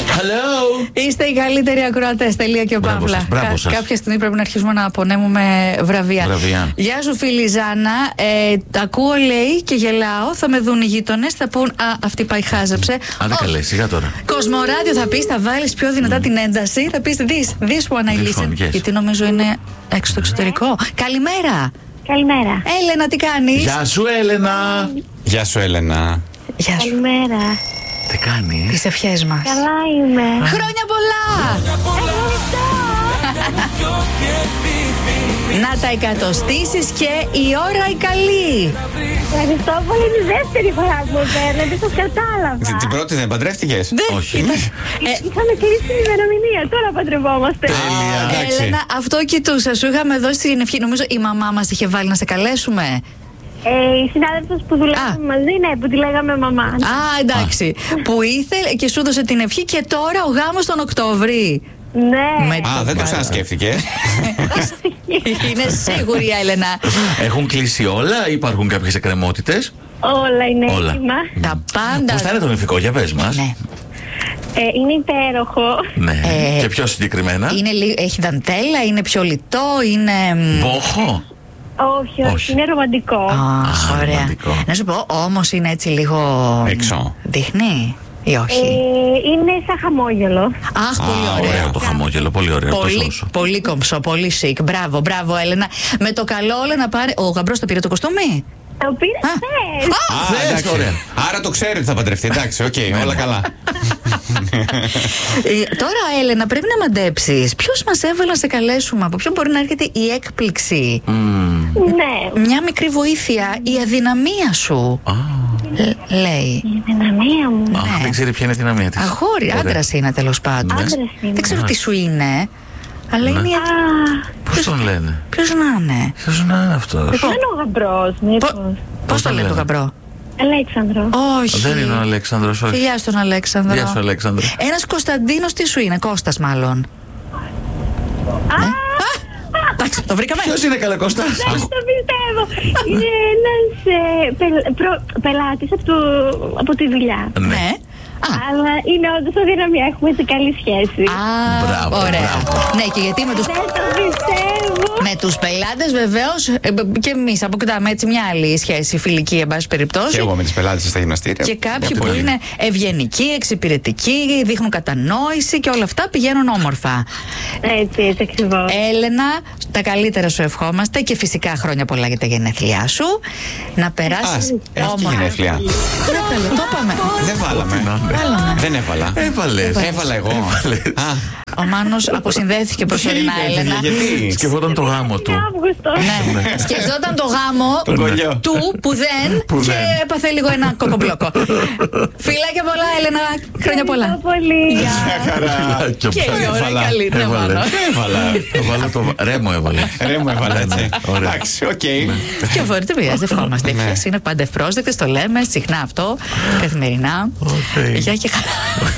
Hello. Είστε οι καλύτεροι ακροατές. Τελεία και παύλα. Κάποια στιγμή πρέπει να αρχίσουμε να απονέμουμε βραβεία. Γεια σου, φίλη Ζάνα. Ακούω, λέει, και γελάω. Θα με δουν οι γείτονες. Θα πούν, α, αυτή πάει, χάζεψε. Άντε καλέ, σιγά τώρα. Κοσμοράδιο θα πεις, θα βάλεις πιο δυνατά την ένταση. Θα πεις, δεις που αναηλύσαι. Γιατί νομίζω είναι έξω στο εξωτερικό. Καλημέρα. Καλημέρα. Έλενα, τι κάνεις? Γεια σου, Έλενα. Γεια σου, Έλενα. Γεια σου. Καλημέρα. Τι κάνεις? Τις ευχές μας. Καλά είμαι. Χρόνια πολλά! Να τα εκατοστήσεις και η ώρα η καλή. Ευχαριστώ πολύ, τη δεύτερη φορά που με παίρνετε, σας κατάλαβα. Την πρώτη δεν παντρεύτηκες? Όχι. Είχαμε κλείσει την ημερομηνία, τώρα παντρευόμαστε. Τέλεια, εντάξει. Έλενα, αυτό κοιτούσα, σου είχαμε δώσει την ευχή. Νομίζω η μαμά μας είχε βάλει να σε καλέσουμε. Η συνάδελφος που δουλεύαμε μαζί, ναι, που τη λέγαμε μαμά. Α, εντάξει. Που ήθελε και σου έδωσε την ευχή και τώρα ο γάμος τον Οκτώβρη. Ναι. Α, δεν το ξανασκέφτηκε. Είναι σίγουρη η Έλενα. Έχουν κλείσει όλα ή υπάρχουν κάποιες εκκρεμότητες? Όλα είναι Όλα. έτοιμα. Τα πάντα. Πώς θα είναι το νηφικό, για πες μας. Ναι. Είναι υπέροχο. Ναι. Και πιο συγκεκριμένα. Έχει δαντέλα, είναι πιο λιτό, είναι. Μπόχο. Όχι, είναι ρομαντικό. Α, ωραία. ρομαντικό. Να σου πω, όμως είναι έτσι λίγο. Έξω. Δείχνει ή όχι? Είναι σαν χαμόγελο. Αχ, πολύ ωραίο. Ωραίο το χαμόγελο, πολύ ωραίο. Πολύ κομψό, πολύ σικ. Μπράβο, μπράβο, Έλενα. Με το καλό όλα να πάρει. Ο γαμπρός το πήρε το κοστούμι. Το πήρε χθες. Εντάξει, ωραία. Άρα το ξέρει ότι θα παντρευτεί. Εντάξει, οκ, όλα καλά. Τώρα, Έλενα, πρέπει να μαντέψεις. Ποιος μας έβαλε να σε καλέσουμε, από ποιον μπορεί να έρχεται η έκπληξη. Ναι. Μια μικρή βοήθεια, η αδυναμία σου. Λέει. Η δυναμία μου. Αχ, δεν ξέρει ποια είναι η δυναμία της. Αγόρι, άντρας είναι τέλος πάντων. Άντρας είναι. Δεν ξέρω τι σου είναι, αλλά είναι η Πώς τον λένε? Ποιος να είναι? Ποιος να είναι αυτός? Δεν είναι ο γαμπρός, μήπως. Πώς το λένε το γαμπρό? Αλέξανδρο. Όχι. Δεν είναι ο Αλέξανδρος, όχι. Φιλιά στον Αλέξανδρο. Γεια σου, Αλέξανδρο. Ένας Κωνσταντίνος τι σου είναι? Κώστας μάλλον. Εντάξει, το βρήκαμε. Ποιος είναι, καλέ Κώστα? Δεν το πιστεύω. Είναι ένας πελάτης από τη δουλειά. Ναι. Αλλά είναι όντως αδυναμία. Έχουμε έτσι καλή σχέση. Μπράβο, ωραία. μπράβο. Ναι, και γιατί Δεν το πιστεύω. με τους πελάτες βεβαίως και εμείς αποκτάμε έτσι μια άλλη σχέση φιλική, εν πάση περιπτώσει. Και εγώ με τις πελάτες στα γυμναστήρια. Και κάποιοι που είναι ευγενικοί, εξυπηρετικοί, δείχνουν κατανόηση και όλα αυτά πηγαίνουν όμορφα. Έτσι ακριβώς. Έλενα, τα καλύτερα σου ευχόμαστε και φυσικά χρόνια πολλά για τα γενέθλιά σου. Να περάσεις έχει και γενέθλια. Το είπαμε. Δεν βάλαμε. Δεν έβαλα. Έβαλα εγώ. Ο Μάνος αποσυνδέθηκε προσωρινά, Έλενα. Γιατί? Σκεφτόταν το γάμο του. Αύγουστο. Ναι. Σκεφτόταν το γάμο του που δεν και έπαθε λίγο ένα κοκομπλόκο. Φιλάκια πολλά, Έλενα. Χρόνια πολλά. Ευχαριστώ πολύ. Και η ώρα είναι καλή. Ναι, Μάνο. Ρέμο έβαλε. Ρέμο έβαλα, έτσι. Εντάξει, οκ. Και φορεί, δεν πειράζει, ευχόμαστε. Ευχές είναι πάντα ευπρόσδεκτες, το λέμε συχνά αυτό, καθημερινά. Γεια και καλά.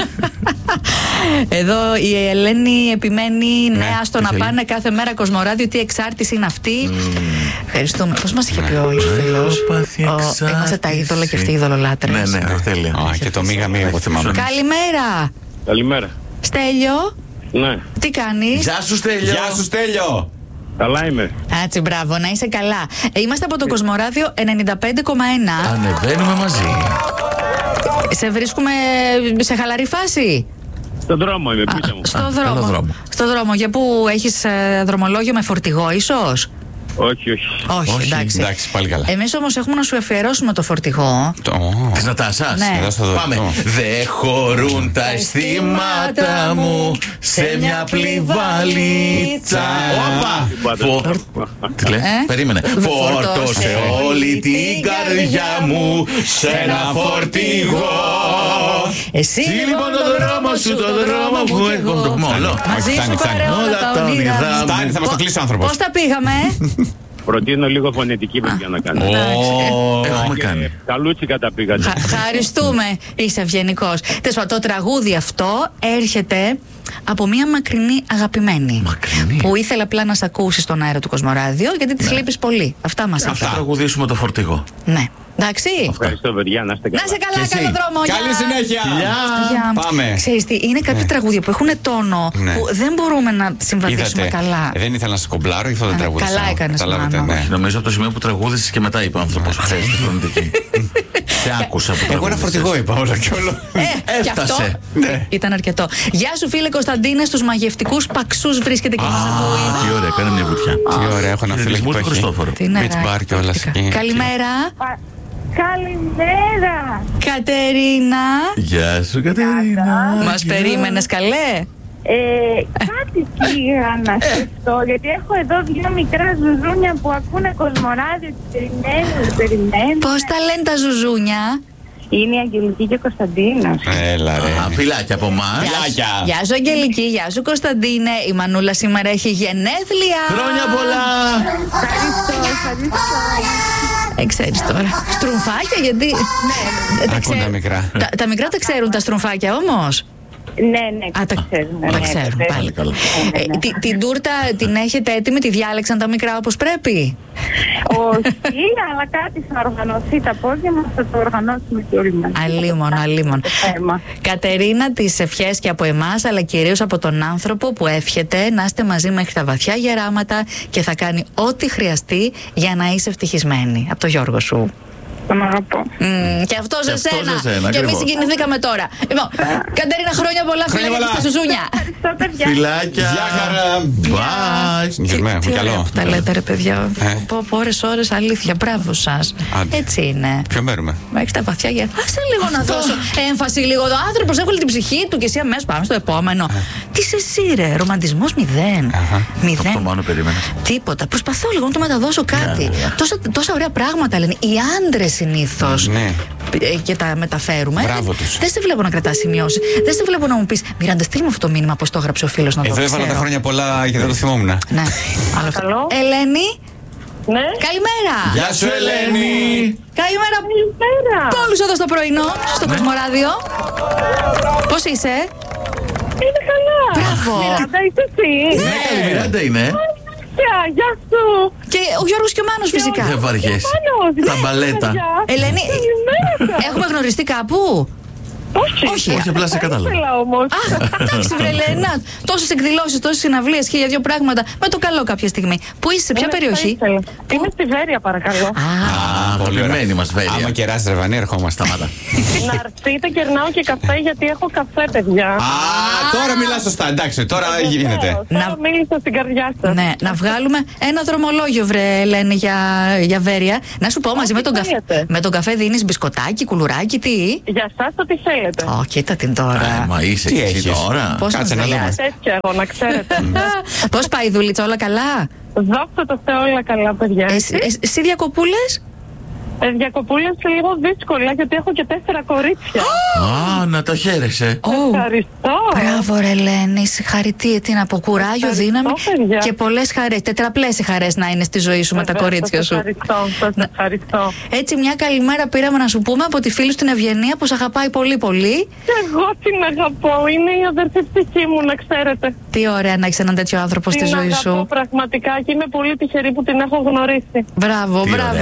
Εδώ η Ελένη επιμένει, ναι, άστο να πάνε κάθε μέρα Κοσμοράδιο, τι εξάρτηση είναι αυτή. Ευχαριστούμε. Πώς μας είχε πει ο όλος φίλος? Είμαστε τα είδωλα και αυτοί οι ειδωλολάτρες. Ναι, τέλεια. Και το μίγα εγώ θυμάμαι. Καλημέρα. Καλημέρα. Στέλιο, Ναι. τι κάνεις? Γεια σου, Στέλιο. Γεια σου, Στέλιο. Καλά είμαι. Άτσι, μπράβο, να είσαι καλά. Είμαστε από το Κοσμοράδιο 95,1. Ανεβαίνουμε μαζί. Σε βρίσκουμε σε χαλαρή φάση? Στον δρόμο είμαι, πείτε μου. Στο δρόμο. Για πού έχεις δρομολόγιο με φορτηγό ίσως? Όχι. Εντάξει. Εντάξει, πάλι καλά. Εμείς όμως έχουμε να σου αφιερώσουμε το φορτηγό. Της Νατάσας. Ναι. Πάμε. Δε χωρούν τα αισθήματα μου σε μια πληβάλιτσα. Όπα! Τι λέει? Περίμενε. Φόρτωσε όλη την καρδιά μου σε ένα φορτηγό. Εσύ λοιπόν το δρόμο σου, το δρόμο που έχω το μόλο. μαζί σου πάρε όλα τα όνειρά. Φτάνει, θα μας το κλείσει ο άνθρωπος. Πώς τα πήγαμε? Προτείνω λίγο φωνητική παιδιά να κάνουμε. Έχουμε κάνει. Καλούτσικα τα πήγατε. Ευχαριστούμε, είσαι ευγενικός. Το τραγούδι αυτό έρχεται από μια μακρινή αγαπημένη. Που ήθελε απλά να σ' ακούσει στον αέρα του Κοσμοράδιο, γιατί της λείπεις πολύ. Αυτά μας Θα τραγουδήσουμε το φορτηγό. Ναι. Εντάξει. Ευχαριστώ, παιδιά, να είστε καλά. Να είσαι καλά, καλό δρόμο. Καλή συνέχεια. Πάμε. Ξέρεις τι, είναι κάποια τραγούδια που έχουν τόνο που δεν μπορούμε να συμβαδίσουμε καλά. Δεν ήθελα να σε κομπλάρω, ήθελα να τραγουδήσω. Καλά έκανες, Μάνο. Νομίζω από το σημείο που τραγούδησες και μετά είπε ο άνθρωπος. Ξέρεις τη φωνητική. Σε άκουσα που τραγούδησες. Εγώ ένα φορτηγό είπα όλο και όλο. Έφτασε. Ήταν αρκετό. Γεια σου, φίλε Κωνσταντίνε, στους μαγευτικούς Παξούς βρίσκεται και μας ακούει. Τι ωραία, κάνει μια βουτιά. Τι ωραία, έχω ένα φίλο που έχει beach bar και όλα. Καλημέρα. Καλημέρα. Κατερίνα. Γεια σου, Κατερίνα. Μας περίμενες καλέ? Κάτι πήγα να σκεφτώ, γιατί έχω εδώ 2 μικρά ζουζούνια που ακούνε Κοσμοράδιο και περιμένουν. Πώς τα λένε τα ζουζούνια? Είναι η Αγγελική και ο Κωνσταντίνος. Έλα ρε. Φιλάκια από εμάς. Γεια σου Αγγελική, γεια σου Κωνσταντίνε. Η Μανούλα σήμερα έχει γενέθλια. Χρόνια πολλά. Ευχαριστώ. Ξέρεις τώρα. Στρουμφάκια, γιατί. Ακούνε μικρά. Τα μικρά τα ξέρουν τα στρουμφάκια όμως. Ναι, τα ξέρουν. Τα ξέρουν, πάλι καλά. Την τούρτα την έχετε έτοιμη, τη διάλεξαν τα μικρά όπως πρέπει? Όχι, αλλά κάτι θα οργανωθεί τα πόδια μας, θα το οργανώσουμε και όλοι μας. Αλίμον. Κατερίνα, τις ευχές και από εμάς, αλλά κυρίως από τον άνθρωπο που εύχεται να είστε μαζί μέχρι τα βαθιά γεράματα και θα κάνει ό,τι χρειαστεί για να είσαι ευτυχισμένη. Από το Γιώργο σου. Τον αγαπώ. Και αυτό σε σένα. Και εμείς συγκινηθήκαμε τώρα. Λοιπόν, Κατερίνα, χρόνια πολλά. Φιλάκια στα Σουζούνια. Ευχαριστώ, παιδιά. Φιλάκια. Γεια χαρά. Bye. Τι ωραία που τα λέτε, ρε παιδιά. Πω ώρες, αλήθεια. Μπράβο σας. Έτσι είναι. Ποιο μέρουμε? Μέχρι τα βαθιά γερά. Άσε λίγο να δώσω έμφαση λίγο. Ο άνθρωπος έβγαλε την ψυχή του και εσύ αμέσως πάμε στο επόμενο. Τι είσαι εσύ, ρε? Ρομαντισμός 0. Αυτό μόνο περίμενα. Τίποτα. Προσπαθώ λίγο να του μεταδώσω κάτι. Τόσα ωραία πράγματα λένε. Οι άντρες συνήθως και τα μεταφέρουμε. Μπράβο τους. Δεν σε βλέπω να κρατάς σημειώσεις. Δεν σε βλέπω να μου πεις Μιράντα, στείλ μου αυτό το μήνυμα πώς το έγραψε ο φίλος να το ξέρω. Εδώ έβαλα τα χρόνια πολλά και δεν το θυμόμουν. Ναι. Ελένη. Ναι. Καλημέρα. Γεια σου Ελένη. Καλημέρα. Όλους εδώ στο πρωινό, στο Κοσμοράδιο. Πώς είσαι? Είναι καλά. Μπράβο. Μιράντα, είσαι εσύ? Ναι, καλή Μιράντα είναι. Γεια σου. Και ο Γιώργος και ο Μάνος φυσικά. Δεν βαριέσαι. Τα μπαλέτα. Ελένη, έχουμε γνωριστεί κάπου? Όχι, απλά σε κατάλαβα. Εντάξει, βρε Ελένα. Τόσες εκδηλώσεις, τόσες συναυλίες, 1002 πράγματα. Με το καλό κάποια στιγμή. Πού είσαι, σε ποια περιοχή? Είμαι στη Βέρεια, παρακαλώ. Πολύ ωραία μας Βέρεια. Άμα κεράσει Ρεβανί, ερχόμαστε. Να έρθετε, κερνάω και καφέ, γιατί έχω καφέ, παιδιά. Τώρα μιλάς σωστά, εντάξει, τώρα γίνεται. Τώρα μίλησα στην καρδιά σας. Ναι, να βγάλουμε ένα δρομολόγιο, βρε Ελένη, για Βέρεια. Να σου πω, μαζί με τον καφέ δίνεις μπισκοτάκι, κουλουράκι, τι? Για σας το τι θέλετε. Κοίτα την τώρα. Μα είσαι τι εσύ τώρα? Πώς κάτσε να δούμε. Τέτοια εγώ, να ξέρετε. Πώς πάει η δουλίτσα, όλα καλά? Δόξα τω Θεώ, όλα καλά, παιδιά. Εσύ διακοπούλες? Διακοπούλες είναι λίγο δύσκολα, γιατί έχω και 4 κορίτσια. Να τα χαίρεσαι. Ευχαριστώ. Μπράβο, ρε Ελένη, συγχαρητήρια. Τι να πω, κουράγιο, δύναμη και πολλές χαρές. Τετραπλές οι χαρές να είναι στη ζωή σου με τα κορίτσια σου. Ευχαριστώ. Έτσι, μια καλημέρα πήραμε να σου πούμε από τη φίλη σου την Ευγενία που σε αγαπάει πολύ πολύ. Και εγώ την αγαπώ. Είναι η αδερφή ψυχή μου, να ξέρετε. Τι ωραία να έχεις έναν τέτοιο άνθρωπο στη ζωή σου. Την αγαπώ πραγματικά και είμαι πολύ τυχερή που την έχω γνωρίσει. Μπράβο.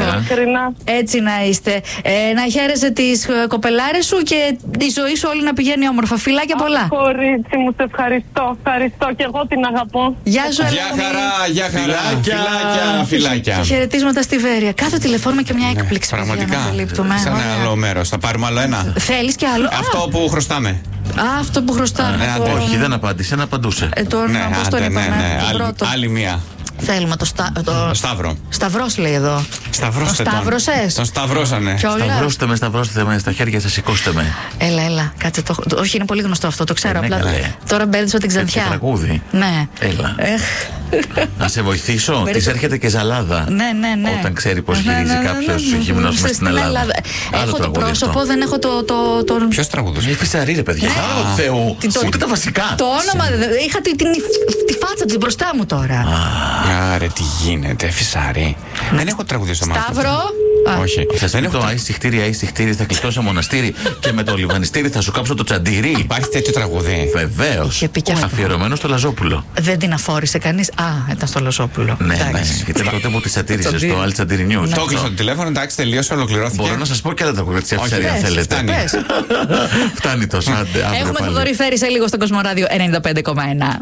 Έτσι να είστε. Να χαίρεσαι τις κοπελάρες σου και η ζωή σου όλη να πηγαίνει όμορφα. Φιλάκια πολλά. Κορίτσι μου, σε ευχαριστώ. Ευχαριστώ και εγώ την αγαπώ. Γεια σου, Ελένη. Γεια χαρά. Φιλάκια. Και χαιρετίσματα στη Βέρεια. Κάθε τηλεφώνημα και μια έκπληξη. Πραγματικά. Σε ένα άλλο μέρος. Θα πάρουμε άλλο ένα. Θέλεις και άλλο? Αυτό που χρωστάμε. Αυτό που χρωστάμε. Όχι, δεν απάντησε, να απαντούσε. Πώς τον είπαμε? Άλλη μία. Θέλουμε το Σταύρο. Σταυρός λέει εδώ. Σταυρώσες. Τον σταυρώσανε. Σταυρώστε με στα χέρια σας, σηκώστε με. Έλα, κάτσε το. Όχι, είναι πολύ γνωστό αυτό, το ξέρω. Απλά τώρα μπέρδεψα την Ξανθιά. Τραγούδι. Ναι. Έλα. Να σε βοηθήσω. Της έρχεται και ζαλάδα. Ναι. Όταν ξέρει πώς γυρίζει κάποιος γυμνός μες στην Ελλάδα. Έχω το πρόσωπο, δεν έχω το. Ποιος τραγουδούσε? Η Φυσαρή, ρε παιδιά. Θεού. Ούτε τα βασικά. Το όνομα. Είχα τη φάτσα της μπροστά μου τώρα. Άρε, τι γίνεται, Φυσαρή. Δεν έχω τραγουδίσει το μάθημα. Σταύρο. Όχι. Θα σου πει το αϊσυχτήρι, θα κλειστώ μοναστήρι και με το λιβανιστήρι θα σου κάψω το τσαντήρι. Υπάρχει τέτοιο τραγούδι? Βεβαίως. Αφιερωμένο στο Λαζόπουλο. Δεν την αφόρησε κανείς? Ήταν στο Λαζόπουλο. Ναι, ήταν τότε που τη σατήρισε στο Al Τσαντήρι News. Το έκλεισα το τηλέφωνο, εντάξει, τελείωσε, ολοκληρώθηκε. Μπορώ να σας πω και άλλα τραγούδια της Αφισαρία, αν θέλετε. Φτάνει τόσο. Έχουμε το δορυφέρι σε λίγο στο Κοσμοράδιο 95,1.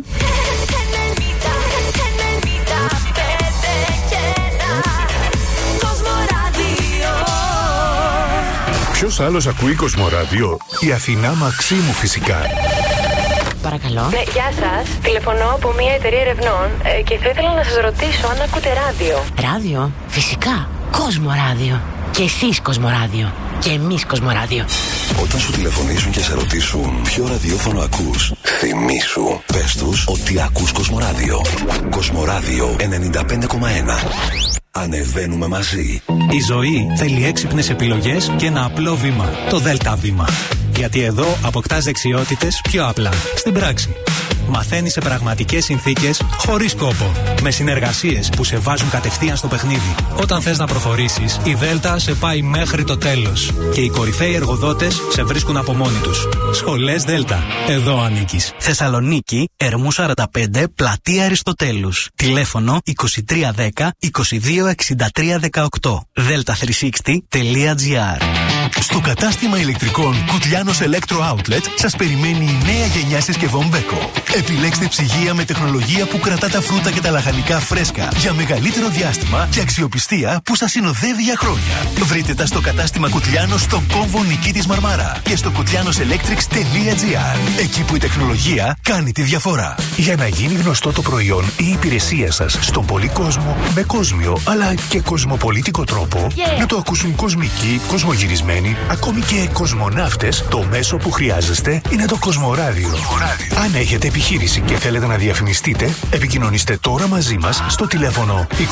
Ποιος άλλος ακούει Κοσμοράδιο? Η Αθηνά Μαξίμου φυσικά. Παρακαλώ. Ναι, γεια σας. Τηλεφωνώ από μια εταιρεία ερευνών και θα ήθελα να σας ρωτήσω αν ακούτε ράδιο. Ράδιο? Φυσικά. Κοσμοράδιο. Και εσείς Κοσμοράδιο. Και εμείς Κοσμοράδιο. Όταν σου τηλεφωνήσουν και σε ρωτήσουν ποιο ραδιόφωνο ακούς, θυμήσου. Πες τους ότι ακούς Κοσμοράδιο. Κοσμοράδιο 95,1. Ανεβαίνουμε μαζί. Η ζωή θέλει έξυπνες επιλογές και ένα απλό βήμα. Το ΔΕΛΤΑ βήμα. Γιατί εδώ αποκτάς δεξιότητες πιο απλά. Στην πράξη. Μαθαίνεις σε πραγματικές συνθήκες, χωρίς κόπο. Με συνεργασίες που σε βάζουν κατευθείαν στο παιχνίδι. Όταν θες να προχωρήσεις, η ΔΕΛΤΑ σε πάει μέχρι το τέλος. Και οι κορυφαίοι εργοδότες σε βρίσκουν από μόνοι τους. Σχολές ΔΕΛΤΑ. Εδώ ανήκεις. Θεσσαλονίκη, Ερμού 45, Πλατεία Αριστοτέλους. Τηλέφωνο 2310 2263 18. delta360.gr. Στο κατάστημα ηλεκτρικών Κουτλιάνος Electro Outlet σας περιμένει η νέα γενιά συσκευών Beko. Επιλέξτε ψυγεία με τεχνολογία που κρατά τα φρούτα και τα λαχανικά φρέσκα για μεγαλύτερο διάστημα και αξιοπιστία που σας συνοδεύει για χρόνια. Βρείτε τα στο κατάστημα Κουτλιάνος στον κόμβο Νικήτης Μαρμάρα και στο κουτλιάνοselectrics.gr. Εκεί που η τεχνολογία κάνει τη διαφορά. Για να γίνει γνωστό το προϊόν ή η υπηρεσία σας στον πολύ κόσμο, με κόσμιο αλλά και κοσμοπολίτικο τρόπο, να το ακούσουν κοσμικοί, κοσμογυρισμένοι, ακόμη και κοσμοναύτες, το μέσο που χρειάζεστε είναι το Κοσμοράδιο. Αν έχετε επιχείρηση και θέλετε να διαφημιστείτε, επικοινωνήστε τώρα μαζί μας στο τηλέφωνο 2373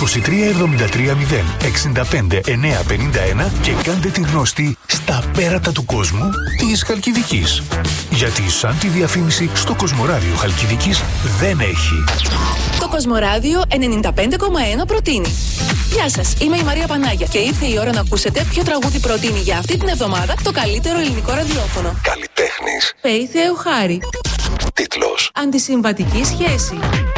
065 951 και κάντε την γνωστή στα πέρατα του κόσμου της Χαλκιδικής. Γιατί σαν τη διαφήμιση στο Κοσμοράδιο Χαλκιδικής δεν έχει. Το Κοσμοράδιο 95,1 προτείνει. Γεια σας, είμαι η Μαρία Πανάγια και ήρθε η ώρα να ακούσετε ποιο τραγούδι προτείνει για αυτή την εβδομάδα το καλύτερο ελληνικό ραδιόφωνο. Καλλιτέχνης. Θεή Θεοχάρη. Τίτλος. Αντισυμβατική σχέση.